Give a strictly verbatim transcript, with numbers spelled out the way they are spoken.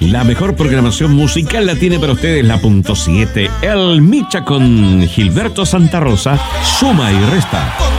La mejor programación musical la tiene para ustedes la punto siete. El Micha con Gilberto Santa Rosa, suma y resta.